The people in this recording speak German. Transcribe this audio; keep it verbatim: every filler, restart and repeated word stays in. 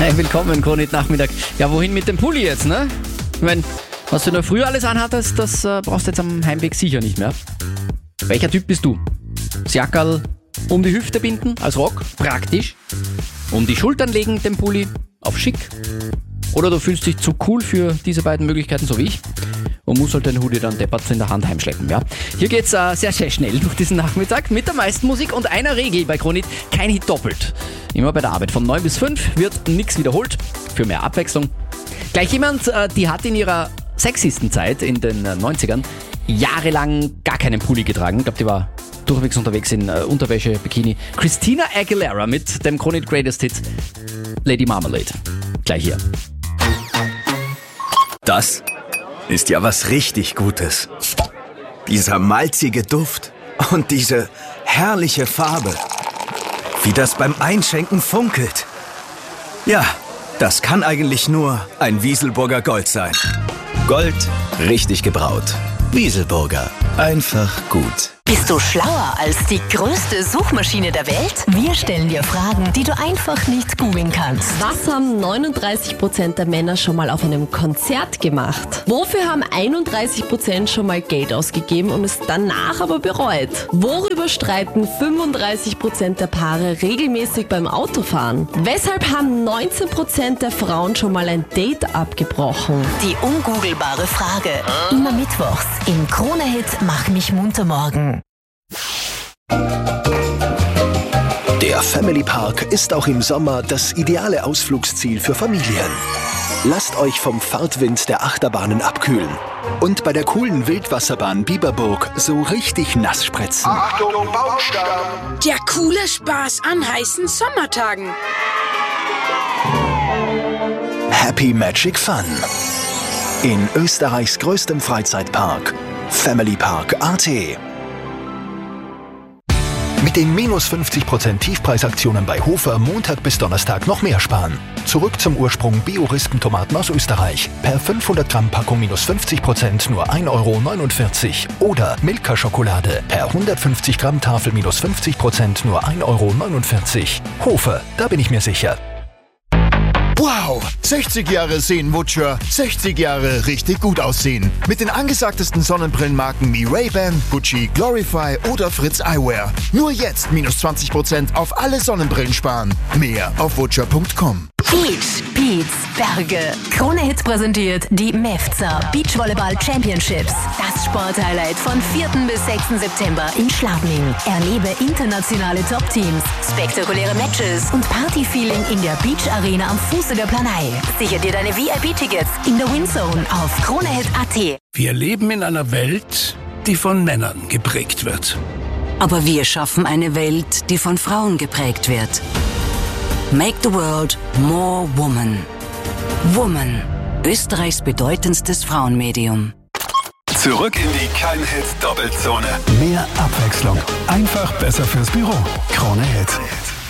Hey, willkommen, Kronit Nachmittag. Ja, wohin mit dem Pulli jetzt, ne? Ich meine, was du noch früher alles anhattest, das äh, brauchst du jetzt am Heimweg sicher nicht mehr. Welcher Typ bist du? Das Jackerl um die Hüfte binden, als Rock, praktisch. Um die Schultern legen, den Pulli, auf schick. Oder du fühlst dich zu cool für diese beiden Möglichkeiten, so wie ich. Und musst halt den Hoodie dann deppert in der Hand heimschleppen, ja. Hier geht's äh, sehr, sehr schnell durch diesen Nachmittag mit der meisten Musik und einer Regel bei Kronit: kein Hit doppelt. Immer bei der Arbeit von neun bis fünf wird nichts wiederholt, für mehr Abwechslung. Gleich jemand, äh, die hat in ihrer sexiesten Zeit in den äh, neunzigern jahrelang gar keinen Pulli getragen. Ich glaube, die war durchwegs unterwegs in äh, Unterwäsche, Bikini. Christina Aguilera mit dem Kronit Greatest Hit Lady Marmalade. Gleich hier. Das ist ja was richtig Gutes. Dieser malzige Duft und diese herrliche Farbe. Wie das beim Einschenken funkelt. Ja, das kann eigentlich nur ein Wieselburger Gold sein. Gold, richtig gebraut. Wieselburger, einfach gut. Bist du schlauer als die größte Suchmaschine der Welt? Wir stellen dir Fragen, die du einfach nicht googeln kannst. Was haben neununddreißig Prozent der Männer schon mal auf einem Konzert gemacht? Wofür haben einunddreißig Prozent schon mal Geld ausgegeben und es danach aber bereut? Worüber streiten fünfunddreißig Prozent der Paare regelmäßig beim Autofahren? Weshalb haben neunzehn Prozent der Frauen schon mal ein Date abgebrochen? Die ungoogelbare Frage. Immer mittwochs im Krone-Hit Mach mich munter morgen. Der Family Park ist auch im Sommer das ideale Ausflugsziel für Familien. Lasst euch vom Fahrtwind der Achterbahnen abkühlen und bei der coolen Wildwasserbahn Biberburg so richtig nass spritzen. Achtung, Baumstamm! Der coole Spaß an heißen Sommertagen. Happy Magic Fun. In Österreichs größtem Freizeitpark, Family Park A T. Mit den minus fünfzig Prozent Tiefpreisaktionen bei Hofer Montag bis Donnerstag noch mehr sparen. Zurück zum Ursprung Bio-Rispen-Tomaten aus Österreich. Per fünfhundert Gramm Packung minus fünfzig Prozent nur ein Euro neunundvierzig. Oder Milka-Schokolade. Per hundertfünfzig Gramm Tafel minus fünfzig Prozent nur ein Euro neunundvierzig. Hofer, da bin ich mir sicher. Wow, sechzig Jahre sehen Wutscher, sechzig Jahre richtig gut aussehen. Mit den angesagtesten Sonnenbrillenmarken wie Ray-Ban, Gucci, Glorify oder Fritz Eyewear. Nur jetzt minus zwanzig Prozent auf alle Sonnenbrillen sparen. Mehr auf wutscher punkt com. Beach, Beats, Berge. Krone-Hit präsentiert die MEFZA Beachvolleyball Championships. Das Sporthighlight von vierten bis sechsten September in Schladming. Erlebe internationale Top-Teams, spektakuläre Matches und Party-Feeling in der Beach Arena am Fuße der Planei. Sicher dir deine V I P-Tickets in der Windzone auf Kronehit punkt a t. Wir leben in einer Welt, die von Männern geprägt wird. Aber wir schaffen eine Welt, die von Frauen geprägt wird. Make the world more woman. Woman, Österreichs bedeutendstes Frauenmedium. Zurück in die Kein-Hit-Doppelzone. Mehr Abwechslung. Einfach besser fürs Büro. Krone Hit.